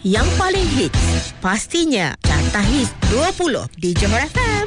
yang paling hits. Pastinya Carta Hits 20 di Johor FM.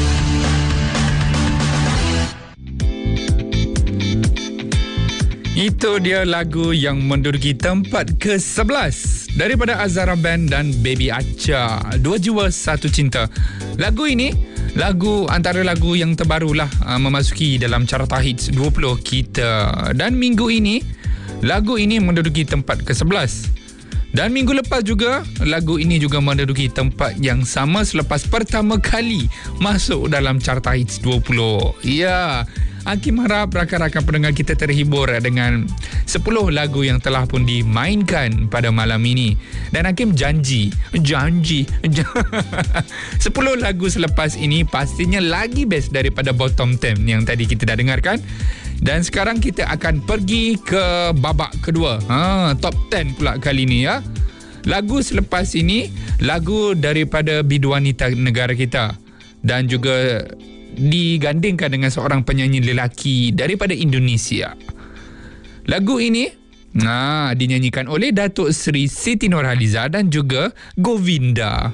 Itu dia lagu yang menduduki tempat ke-11 daripada Azhara Band dan Baby Acha, Dua Jua Satu Cinta. Lagu ini antara lagu yang terbarulah memasuki dalam Carta Hits 20 kita. Dan minggu ini lagu ini menduduki tempat ke-11. Dan minggu lepas juga lagu ini juga menduduki tempat yang sama selepas pertama kali masuk dalam Carta Hits 20. Ya, Hakim harap rakan-rakan pendengar kita terhibur dengan 10 lagu yang telah pun dimainkan pada malam ini. Dan Hakim janji 10 lagu selepas ini pastinya lagi best daripada bottom 10 yang tadi kita dah dengarkan. Dan sekarang kita akan pergi ke babak kedua. Top 10 pula kali ni ya. Lagu selepas ini lagu daripada biduanita negara kita dan juga digandingkan dengan seorang penyanyi lelaki daripada Indonesia. Lagu ini dinyanyikan oleh Datuk Seri Siti Nurhaliza dan juga Govinda.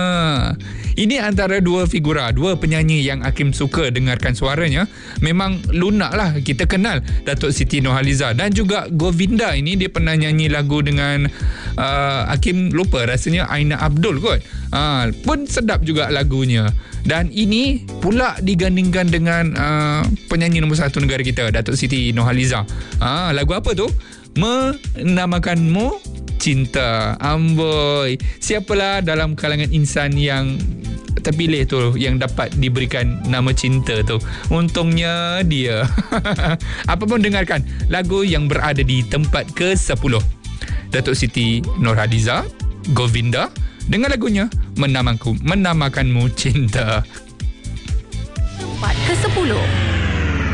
Ini antara dua penyanyi yang Hakim suka dengarkan suaranya. Memang lunak lah, kita kenal Datuk Siti Nurhaliza dan juga Govinda ini dia pernah nyanyi lagu dengan Hakim lupa rasanya Aina Abdul kot. Pun sedap juga lagunya. Dan ini pula digandingkan dengan penyanyi nombor 1 negara kita, Datuk Siti Nurhaliza. Lagu apa tu? Menamakanmu Cinta. Amboi, siapalah dalam kalangan insan yang terpilih tu yang dapat diberikan nama cinta tu? Untungnya dia. Apa pun dengarkan lagu yang berada di tempat ke-10. Datuk Siti Nurhaliza, Govinda dengan lagunya Menamakanmu Cinta. Tempat ke-10.